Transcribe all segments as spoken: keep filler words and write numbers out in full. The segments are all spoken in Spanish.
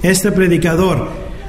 este predicador.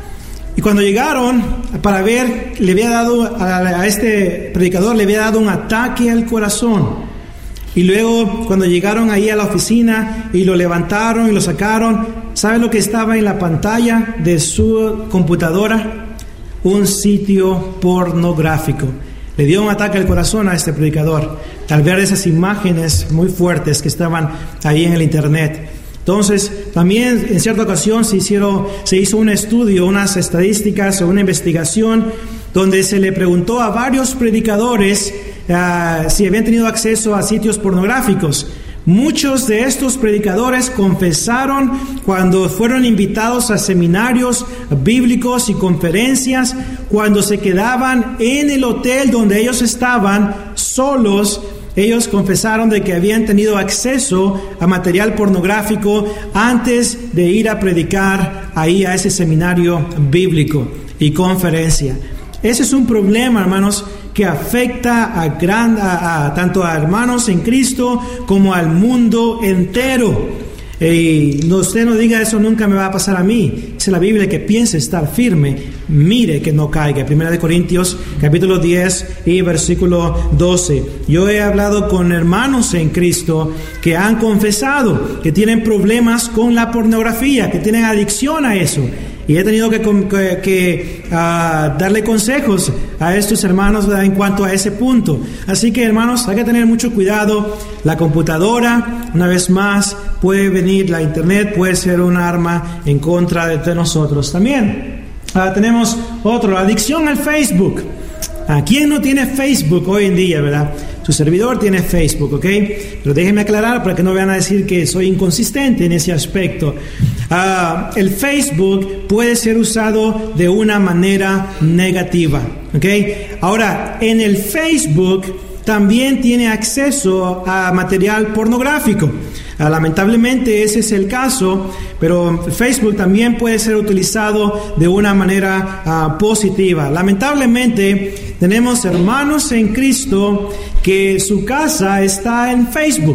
Y cuando llegaron para ver, le había dado a, a este predicador le había dado un ataque al corazón. Y luego cuando llegaron ahí a la oficina y lo levantaron y lo sacaron, ¿sabe lo que estaba en la pantalla de su computadora? Un sitio pornográfico. Le dio un ataque al corazón a este predicador al ver esas imágenes muy fuertes que estaban ahí en el internet. Entonces, también en cierta ocasión se hicieron, se hizo un estudio, unas estadísticas o una investigación donde se le preguntó a varios predicadores uh, si habían tenido acceso a sitios pornográficos. Muchos de estos predicadores confesaron cuando fueron invitados a seminarios bíblicos y conferencias, cuando se quedaban en el hotel donde ellos estaban solos. Ellos confesaron de que habían tenido acceso a material pornográfico antes de ir a predicar ahí a ese seminario bíblico y conferencia. Ese es un problema, hermanos, que afecta a, gran, a, a tanto a hermanos en Cristo como al mundo entero. Y no, usted no diga eso nunca me va a pasar a mí. Dice la Biblia que piense estar firme, mire que no caiga. Primera de Corintios capítulo diez y versículo doce. Yo he hablado con hermanos en Cristo que han confesado que tienen problemas con la pornografía, que tienen adicción a eso. Y he tenido que, que, que uh, darle consejos a estos hermanos, ¿verdad?, en cuanto a ese punto. Así que, hermanos, hay que tener mucho cuidado. La computadora, una vez más, puede venir, la internet puede ser un arma en contra de, de nosotros. También uh, tenemos otro, la adicción al Facebook. ¿A quién no tiene Facebook hoy en día, verdad? Su servidor tiene Facebook, ¿ok? Pero déjenme aclarar para que no vayan a decir que soy inconsistente en ese aspecto. Uh, el Facebook puede ser usado de una manera negativa, ¿ok? Ahora, en el Facebook también tiene acceso a material pornográfico. Uh, lamentablemente ese es el caso, pero Facebook también puede ser utilizado de una manera uh, positiva. Lamentablemente tenemos hermanos en Cristo que su casa está en Facebook.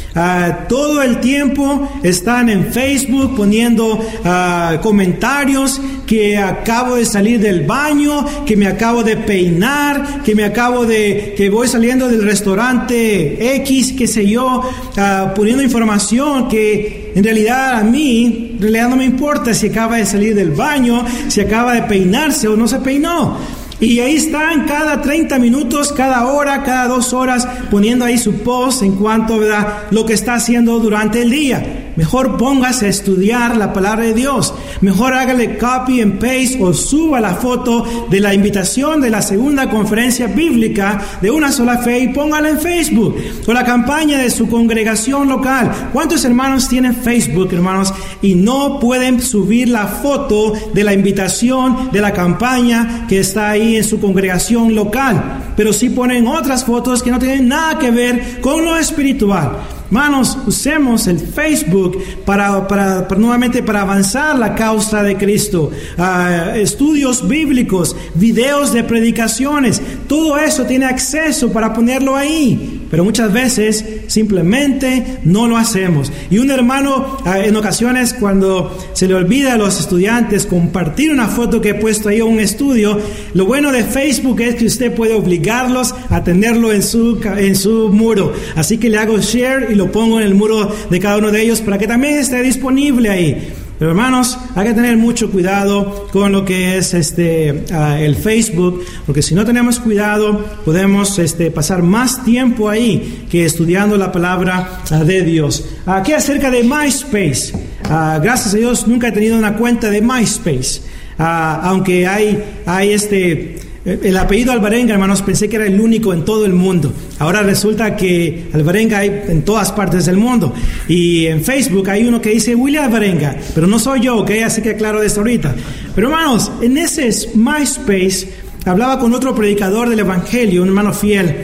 Uh, todo el tiempo están en Facebook poniendo uh, comentarios que acabo de salir del baño, que me acabo de peinar, que me acabo de, que voy saliendo del restaurante X, qué sé yo, uh, poniendo información que en realidad a mí, en realidad no me importa si acaba de salir del baño, si acaba de peinarse o no se peinó. Y ahí están cada treinta minutos, cada hora, cada dos horas, poniendo ahí su post en cuanto a lo que está haciendo durante el día. Mejor póngase a estudiar la palabra de Dios. Mejor hágale copy and paste o suba la foto de la invitación de la segunda conferencia bíblica de Una Sola Fe y póngala en Facebook. O la campaña de su congregación local. ¿Cuántos hermanos tienen Facebook, hermanos? Y no pueden subir la foto de la invitación de la campaña que está ahí en su congregación local. Pero sí ponen otras fotos que no tienen nada que ver con lo espiritual. Hermanos, usemos el Facebook para, para, para nuevamente para avanzar la causa de Cristo. Uh, estudios bíblicos, videos de predicaciones, todo eso tiene acceso para ponerlo ahí. Pero muchas veces simplemente no lo hacemos. Y un hermano, uh, en ocasiones cuando se le olvida a los estudiantes compartir una foto que he puesto ahí en un estudio, lo bueno de Facebook es que usted puede obligarlos a tenerlo en su, en su muro. Así que le hago share y lo pongo en el muro de cada uno de ellos para que también esté disponible ahí. Pero hermanos, hay que tener mucho cuidado con lo que es este uh, el Facebook, porque si no tenemos cuidado podemos este, pasar más tiempo ahí que estudiando la palabra uh, de Dios. Aquí uh, acerca de MySpace, uh, gracias a Dios nunca he tenido una cuenta de MySpace, uh, aunque hay, hay este... El apellido Alvarenga, hermanos, pensé que era el único en todo el mundo. Ahora resulta que Alvarenga hay en todas partes del mundo. Y en Facebook hay uno que dice William Alvarenga, pero no soy yo, ¿ok? Así que aclaro de esto ahorita. Pero hermanos, en ese MySpace hablaba con otro predicador del Evangelio, un hermano fiel.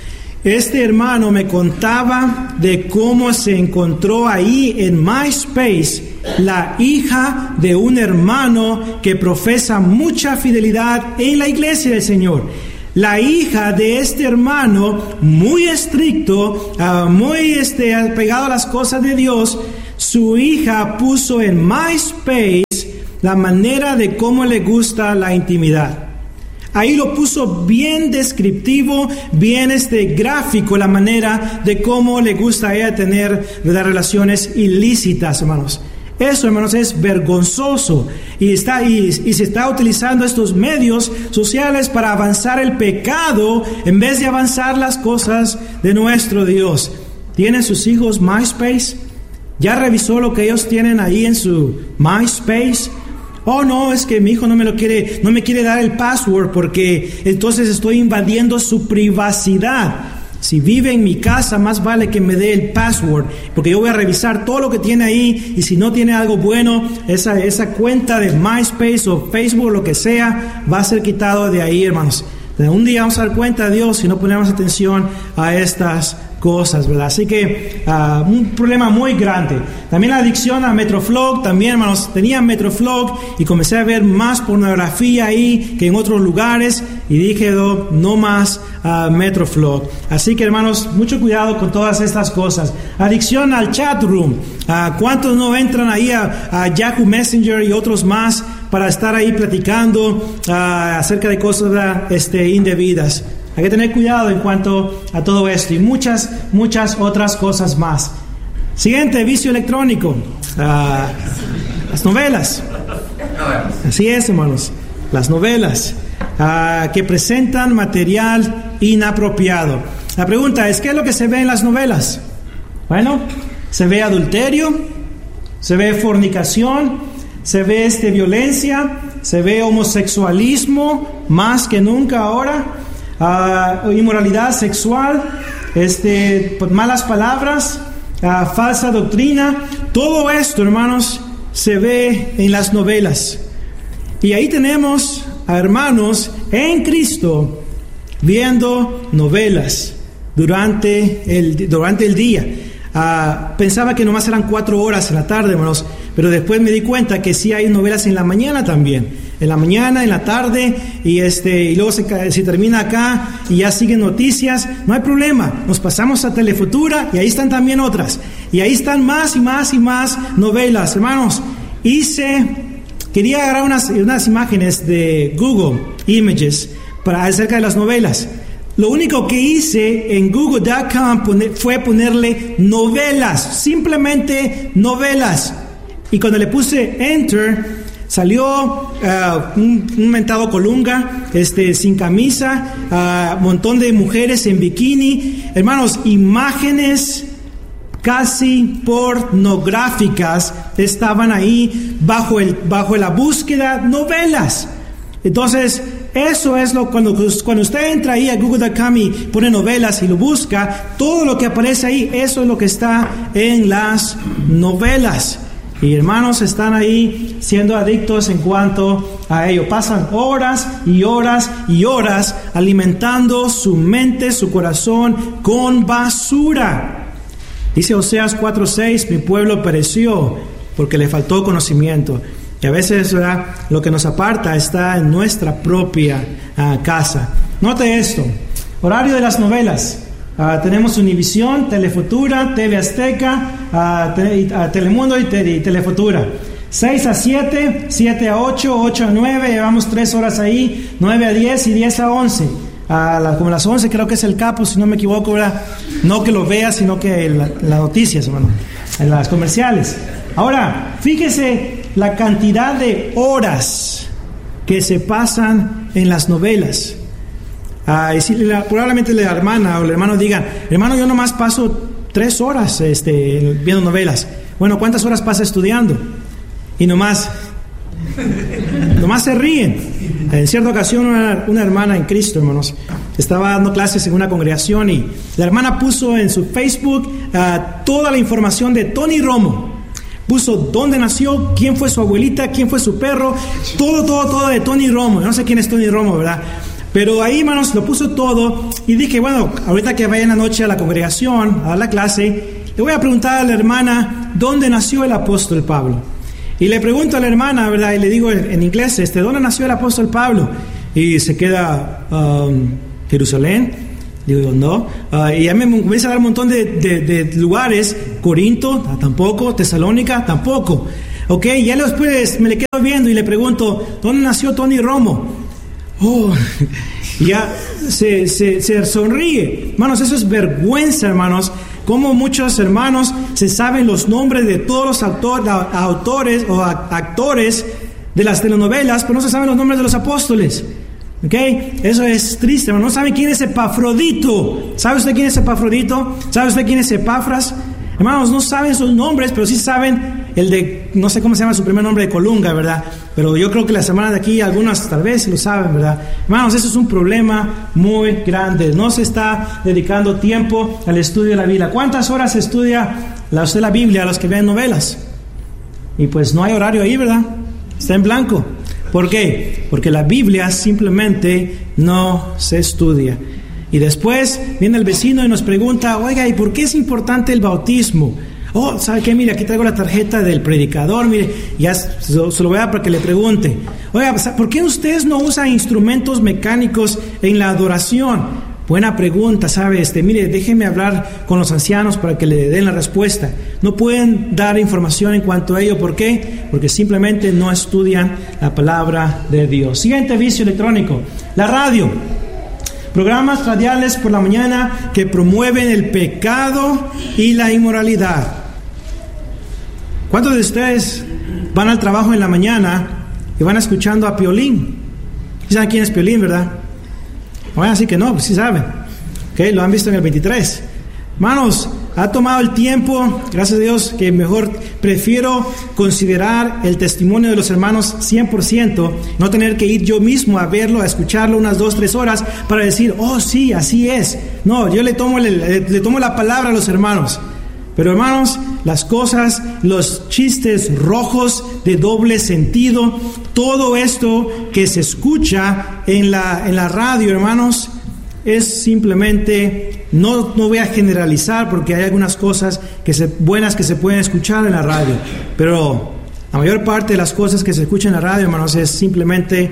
Este hermano me contaba de cómo se encontró ahí en MySpace la hija de un hermano que profesa mucha fidelidad en la iglesia del Señor. La hija de este hermano, muy estricto, uh, muy este, apegado a las cosas de Dios, su hija puso en MySpace la manera de cómo le gusta la intimidad. Ahí lo puso bien descriptivo, bien este gráfico, la manera de cómo le gusta a ella tener, ¿verdad?, relaciones ilícitas, hermanos. Eso, hermanos, es vergonzoso. Y, está, y, y se está utilizando estos medios sociales para avanzar el pecado en vez de avanzar las cosas de nuestro Dios. ¿Tienen sus hijos MySpace? ¿Ya revisó lo que ellos tienen ahí en su MySpace? Oh, no, es que mi hijo no me lo quiere, no me quiere dar el password porque entonces estoy invadiendo su privacidad. Si vive en mi casa, más vale que me dé el password, porque yo voy a revisar todo lo que tiene ahí, y si no tiene algo bueno, esa, esa cuenta de MySpace o Facebook, lo que sea, va a ser quitado de ahí, hermanos. Un día vamos a dar cuenta de Dios si no ponemos atención a estas cosas, ¿verdad? Así que uh, un problema muy grande. También la adicción a Metroflog, también, hermanos, tenía Metroflog y comencé a ver más pornografía ahí que en otros lugares y dije, no, no más uh, Metroflog. Así que, hermanos, mucho cuidado con todas estas cosas. Adicción al chat room. Uh, ¿Cuántos no entran ahí a, a Yahoo Messenger y otros más para estar ahí platicando uh, acerca de cosas uh, este, indebidas? Hay que tener cuidado en cuanto a todo esto y muchas, muchas otras cosas más. Siguiente, vicio electrónico. Uh, las novelas. Así es, hermanos. Las novelas uh, que presentan material inapropiado. La pregunta es, ¿qué es lo que se ve en las novelas? Bueno, se ve adulterio, se ve fornicación, se ve este, violencia, se ve homosexualismo, más que nunca ahora. Uh, inmoralidad sexual, este, malas palabras, uh, falsa doctrina. Todo esto, hermanos, se ve en las novelas. Y ahí tenemos a hermanos en Cristo viendo novelas durante el, durante el día. Uh, pensaba que nomás eran cuatro horas en la tarde, hermanos, pero después me di cuenta que sí hay novelas en la mañana también. En la mañana, en la tarde, y este y luego se, se termina acá y ya siguen noticias. No hay problema, nos pasamos a Telefutura y ahí están también otras. Y ahí están más y más y más novelas. Hermanos, hice, quería agarrar unas, unas imágenes de Google Images para acerca de las novelas. Lo único que hice en google punto com fue ponerle novelas, simplemente novelas. Y cuando le puse Enter, salió uh, un, un mentado Colunga, este, sin camisa, un uh, montón de mujeres en bikini. Hermanos, imágenes casi pornográficas estaban ahí bajo, el, bajo la búsqueda novelas. Entonces, eso es lo cuando, cuando usted entra ahí a google punto com y pone novelas y lo busca, todo lo que aparece ahí, eso es lo que está en las novelas. Y hermanos están ahí siendo adictos en cuanto a ello. Pasan horas y horas y horas alimentando su mente, su corazón con basura. Dice Oseas cuatro seis, mi pueblo pereció porque le faltó conocimiento. Y a veces, ¿verdad?, lo que nos aparta está en nuestra propia uh, casa. Note esto, horario de las novelas. Uh, tenemos Univisión, Telefutura, T V Azteca, uh, te, uh, Telemundo y, te, y Telefutura. seis a siete, siete a ocho, ocho a nueve, llevamos tres horas ahí, nueve a diez y diez a once. Uh, la, como las once creo que es el capo, si no me equivoco, ¿verdad? No que lo vea, sino que las la noticias, hermano, en las comerciales. Ahora, fíjese la cantidad de horas que se pasan en las novelas. Ah, y si la, probablemente la hermana o el hermano digan, hermano, yo nomás paso tres horas este, viendo novelas. Bueno, ¿cuántas horas pasa estudiando? Y nomás, nomás se ríen. En cierta ocasión una, una hermana en Cristo, hermanos, estaba dando clases en una congregación y la hermana puso en su Facebook uh, toda la información de Tony Romo. Puso dónde nació, quién fue su abuelita, quién fue su perro, todo, todo, todo de Tony Romo. No sé quién es Tony Romo, ¿verdad? Pero ahí, hermanos, lo puso todo y dije, bueno, ahorita que vaya en la noche a la congregación, a dar la clase, le voy a preguntar a la hermana dónde nació el apóstol Pablo. Y le pregunto a la hermana, ¿verdad? Y le digo en, en inglés, este, ¿dónde nació el apóstol Pablo? Y se queda, um, Jerusalén. Digo, no. Uh, y ya me comienza a dar un montón de, de, de lugares. Corinto, tampoco. Tesalónica, tampoco. Ok, ya después me le quedo viendo y le pregunto, ¿dónde nació Tony Romo? Oh, ya se, se, se sonríe. Hermanos, eso es vergüenza, hermanos. Como muchos hermanos se saben los nombres de todos los autor, autores o actores de las telenovelas, pero no se saben los nombres de los apóstoles. ¿Ok? Eso es triste, hermano. No saben quién es Epafrodito. ¿Sabe usted quién es Epafrodito? ¿Sabe usted quién es Epafras? Hermanos, no saben sus nombres, pero sí saben el de, no sé cómo se llama su primer nombre de Colunga, ¿verdad? Pero yo creo que las hermanas de aquí, algunas tal vez lo saben, ¿verdad? Hermanos, eso es un problema muy grande. No se está dedicando tiempo al estudio de la Biblia. ¿Cuántas horas estudia la, usted la Biblia a los que ven novelas? Y pues no hay horario ahí, ¿verdad? Está en blanco. ¿Por qué? Porque la Biblia simplemente no se estudia. Y después viene el vecino y nos pregunta, oiga, ¿y por qué es importante el bautismo? Oh, ¿sabe qué? Mire, aquí traigo la tarjeta del predicador, mire, ya se lo voy a dar para que le pregunte. Oiga, ¿por qué ustedes no usan instrumentos mecánicos en la adoración? Buena pregunta, ¿sabe? Este, mire, déjeme hablar con los ancianos para que le den la respuesta. No pueden dar información en cuanto a ello. ¿Por qué? Porque simplemente no estudian la palabra de Dios. Siguiente vicio electrónico, la radio. Programas radiales por la mañana que promueven el pecado y la inmoralidad. ¿Cuántos de ustedes van al trabajo en la mañana y van escuchando a Piolín? ¿Saben quién es Piolín, verdad? Bueno, así que no, pues sí saben. Okay, lo han visto en el veintitrés. Hermanos, ha tomado el tiempo, gracias a Dios, que mejor prefiero considerar el testimonio de los hermanos cien por ciento, no tener que ir yo mismo a verlo, a escucharlo unas dos, tres horas para decir, oh sí, así es. No, yo le tomo, le, le tomo la palabra a los hermanos. Pero hermanos, las cosas, los chistes rojos de doble sentido, todo esto que se escucha en la, en la radio, hermanos, es simplemente, no, no voy a generalizar porque hay algunas cosas que se, buenas que se pueden escuchar en la radio, pero la mayor parte de las cosas que se escuchan en la radio, hermanos, es simplemente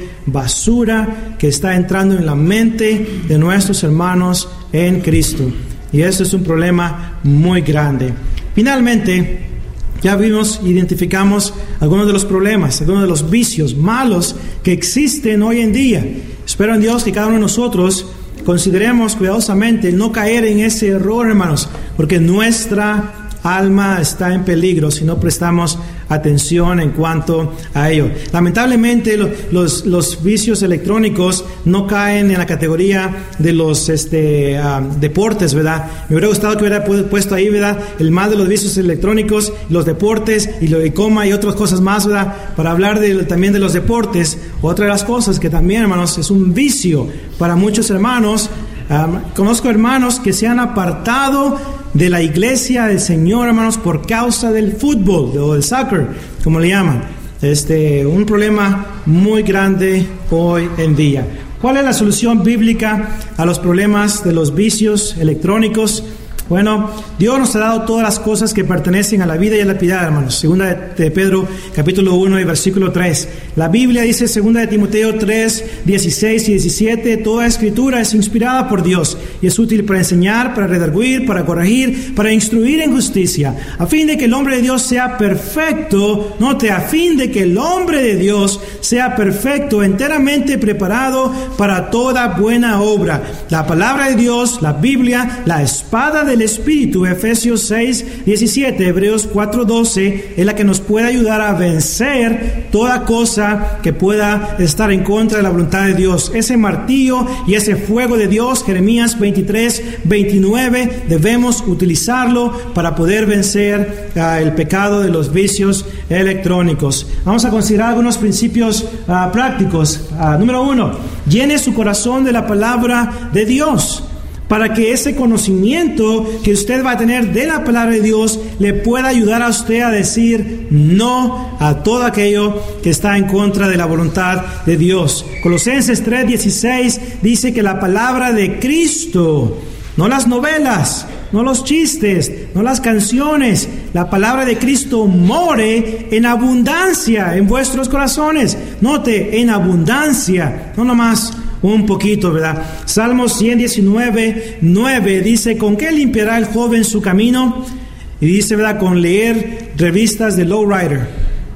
basura que está entrando en la mente de nuestros hermanos en Cristo. Y esto es un problema muy grande. Finalmente, ya vimos, identificamos algunos de los problemas, algunos de los vicios malos que existen hoy en día. Espero en Dios que cada uno de nosotros consideremos cuidadosamente no caer en ese error, hermanos, porque nuestra alma está en peligro si no prestamos atención en cuanto a ello. Lamentablemente lo, los, los vicios electrónicos no caen en la categoría de los este, uh, deportes, ¿verdad? Me hubiera gustado que hubiera puesto ahí, ¿verdad? El mal de los vicios electrónicos, los deportes y lo de coma y otras cosas más, ¿verdad? Para hablar de, también de los deportes. Otra de las cosas que también, hermanos, es un vicio para muchos hermanos. Um, conozco hermanos que se han apartado de la iglesia del Señor, hermanos, por causa del fútbol o del soccer, como le llaman. Este, un problema muy grande hoy en día. ¿Cuál es la solución bíblica a los problemas de los vicios electrónicos? Bueno, Dios nos ha dado todas las cosas que pertenecen a la vida y a la piedad, hermanos. Segunda de Pedro, capítulo uno y versículo tres. La Biblia dice, segunda de Timoteo tres, dieciséis y diecisiete, toda escritura es inspirada por Dios y es útil para enseñar, para redarguir, para corregir, para instruir en justicia, a fin de que el hombre de Dios sea perfecto, note, a fin de que el hombre de Dios sea perfecto, enteramente preparado para toda buena obra. La palabra de Dios, la Biblia, la espada de el Espíritu, Efesios seis, diecisiete, Hebreos cuatro, doce, es la que nos puede ayudar a vencer toda cosa que pueda estar en contra de la voluntad de Dios. Ese martillo y ese fuego de Dios, Jeremías veintitrés, veintinueve, debemos utilizarlo para poder vencer uh, el pecado de los vicios electrónicos. Vamos a considerar algunos principios uh, prácticos. Uh, número uno, llene su corazón de la palabra de Dios, para que ese conocimiento que usted va a tener de la palabra de Dios le pueda ayudar a usted a decir no a todo aquello que está en contra de la voluntad de Dios. Colosenses tres, dieciséis dice que la palabra de Cristo, no las novelas, no los chistes, no las canciones, la palabra de Cristo more en abundancia en vuestros corazones. Note, en abundancia, no nomás un poquito, ¿verdad? Salmos ciento diecinueve, nueve dice, ¿con qué limpiará el joven su camino? Y dice, ¿verdad? Con leer revistas de lowrider.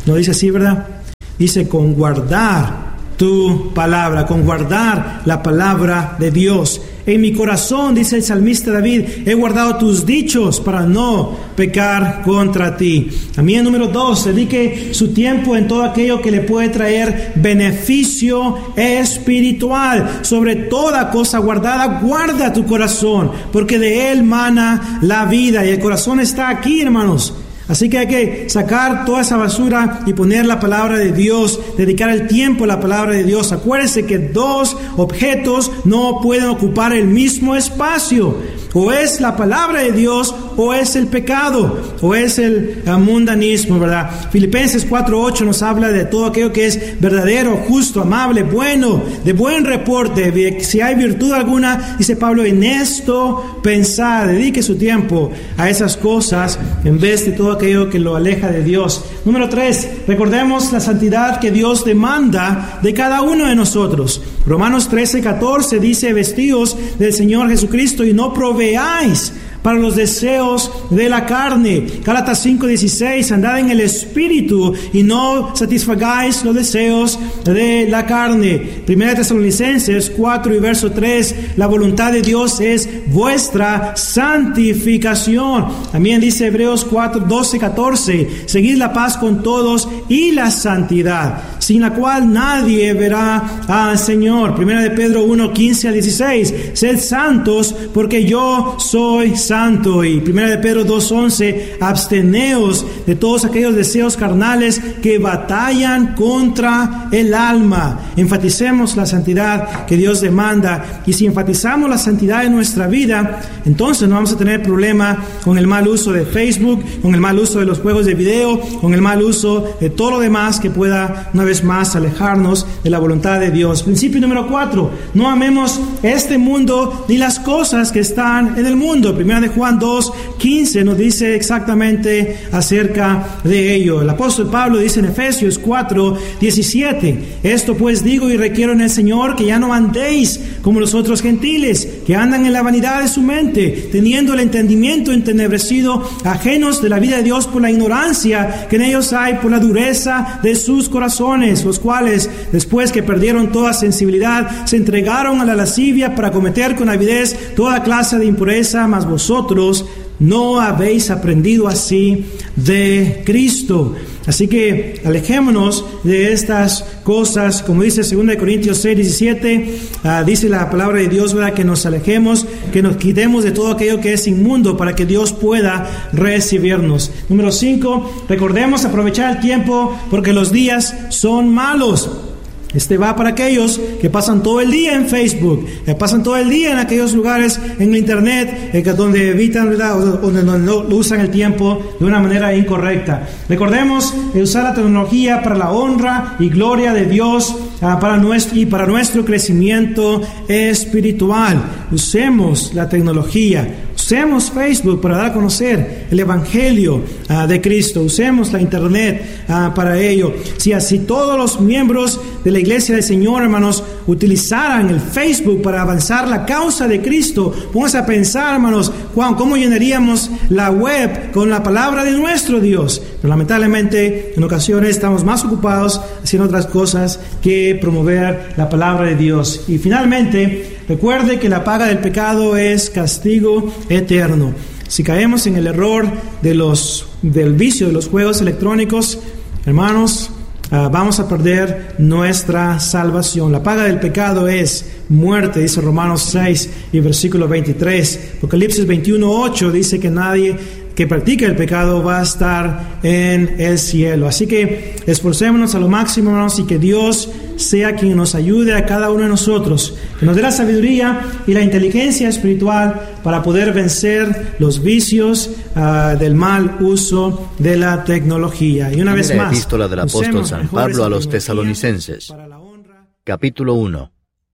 No dice así, ¿verdad? Dice con guardar tu palabra, con guardar la palabra de Dios. En mi corazón, dice el salmista David, he guardado tus dichos para no pecar contra ti. También número dos, dedique su tiempo en todo aquello que le puede traer beneficio espiritual. Sobre toda cosa guardada, guarda tu corazón, porque de él mana la vida. Y el corazón está aquí, hermanos. Así que hay que sacar toda esa basura y poner la palabra de Dios, dedicar el tiempo a la palabra de Dios. Acuérdense que dos objetos no pueden ocupar el mismo espacio. O es la palabra de Dios, o es el pecado, o es el mundanismo, ¿verdad? Filipenses cuatro ocho nos habla de todo aquello que es verdadero, justo, amable, bueno, de buen reporte. Si hay virtud alguna, dice Pablo, en esto pensad, dedique su tiempo a esas cosas en vez de todo aquello que lo aleja de Dios. Número tres, recordemos la santidad que Dios demanda de cada uno de nosotros. Romanos trece catorce dice, vestíos del Señor Jesucristo y no proveáis para los deseos de la carne. Gálatas cinco dieciséis, andad en el Espíritu y no satisfagáis los deseos de la carne. Primera de Tesalonicenses cuatro y verso tres, la voluntad de Dios es vuestra santificación. También dice Hebreos cuatro doce catorce, seguid la paz con todos y la santidad, sin la cual nadie verá al Señor. Primera de Pedro uno quince a dieciséis, sed santos porque yo soy santo. Santo. Y primera de Pedro dos once, absteneos de todos aquellos deseos carnales que batallan contra el alma. Enfaticemos la santidad que Dios demanda, y si enfatizamos la santidad en nuestra vida, entonces no vamos a tener problema con el mal uso de Facebook, con el mal uso de los juegos de video, con el mal uso de todo lo demás que pueda una vez más alejarnos de la voluntad de Dios. Principio número cuatro, no amemos este mundo ni las cosas que están en el mundo. Primera de Juan dos quince nos dice exactamente acerca de ello. El apóstol Pablo dice en Efesios cuatro diecisiete, esto pues digo y requiero en el Señor que ya no andéis como los otros gentiles, que andan en la vanidad de su mente, teniendo el entendimiento entenebrecido, ajenos de la vida de Dios por la ignorancia que en ellos hay, por la dureza de sus corazones, los cuales después que perdieron toda sensibilidad se entregaron a la lascivia para cometer con avidez toda clase de impureza, mas vosotros no habéis aprendido así de Cristo. Así que alejémonos de estas cosas, como dice segunda de Corintios seis diecisiete, uh, dice la palabra de Dios, ¿verdad?, que nos alejemos, que nos quitemos de todo aquello que es inmundo para que Dios pueda recibirnos. Número cinco, recordemos aprovechar el tiempo porque los días son malos. Este va para aquellos que pasan todo el día en Facebook, que pasan todo el día en aquellos lugares en la internet, eh, donde evitan, ¿verdad?, o donde no usan el tiempo de una manera incorrecta. Recordemos eh, usar la tecnología para la honra y gloria de Dios, ah, para nuestro, y para nuestro crecimiento espiritual. Usemos la tecnología. Usemos Facebook para dar a conocer el Evangelio uh, de Cristo. Usemos la Internet uh, para ello. Si así todos los miembros de la Iglesia del Señor, hermanos, utilizaran el Facebook para avanzar la causa de Cristo, pónganse a pensar, hermanos, Juan, ¿cómo llenaríamos la web con la palabra de nuestro Dios? Pero lamentablemente, en ocasiones estamos más ocupados haciendo otras cosas que promover la palabra de Dios. Y finalmente, recuerde que la paga del pecado es castigo eterno. Si caemos en el error de los, del vicio de los juegos electrónicos, hermanos, uh, vamos a perder nuestra salvación. La paga del pecado es muerte, dice Romanos seis y versículo veintitrés. Apocalipsis veintiuno ocho dice que nadie que practica el pecado va a estar en el cielo. Así que esforcémonos a lo máximo, hermanos, y que Dios sea quien nos ayude a cada uno de nosotros, que nos dé la sabiduría y la inteligencia espiritual para poder vencer los vicios uh, del mal uso de la tecnología. Y una vez más, la epístola del apóstol San Pablo a los Tesalonicenses, capítulo uno.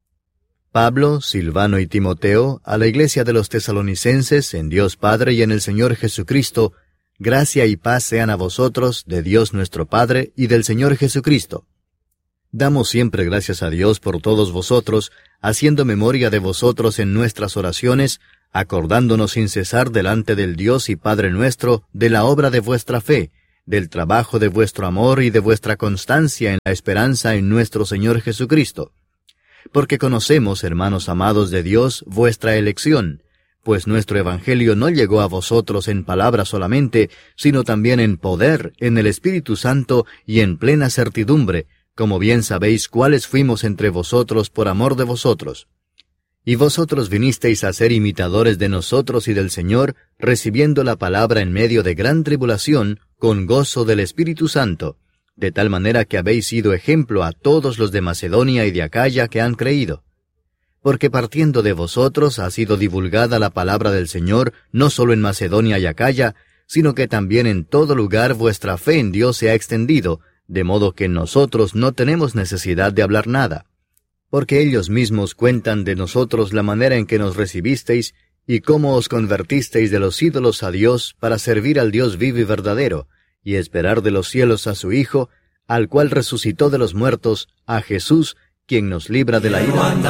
Pablo, Silvano y Timoteo, a la iglesia de los Tesalonicenses, en Dios Padre y en el Señor Jesucristo, gracia y paz sean a vosotros, de Dios nuestro Padre y del Señor Jesucristo. Damos siempre gracias a Dios por todos vosotros, haciendo memoria de vosotros en nuestras oraciones, acordándonos sin cesar delante del Dios y Padre nuestro de la obra de vuestra fe, del trabajo de vuestro amor y de vuestra constancia en la esperanza en nuestro Señor Jesucristo. Porque conocemos, hermanos amados de Dios, vuestra elección, pues nuestro Evangelio no llegó a vosotros en palabra solamente, sino también en poder, en el Espíritu Santo y en plena certidumbre, como bien sabéis cuáles fuimos entre vosotros por amor de vosotros. Y vosotros vinisteis a ser imitadores de nosotros y del Señor, recibiendo la palabra en medio de gran tribulación, con gozo del Espíritu Santo, de tal manera que habéis sido ejemplo a todos los de Macedonia y de Acaya que han creído. Porque partiendo de vosotros ha sido divulgada la palabra del Señor, no solo en Macedonia y Acaya, sino que también en todo lugar vuestra fe en Dios se ha extendido, de modo que nosotros no tenemos necesidad de hablar nada. Porque ellos mismos cuentan de nosotros la manera en que nos recibisteis, y cómo os convertisteis de los ídolos a Dios para servir al Dios vivo y verdadero, y esperar de los cielos a su Hijo, al cual resucitó de los muertos, a Jesús, quien nos libra de la ira.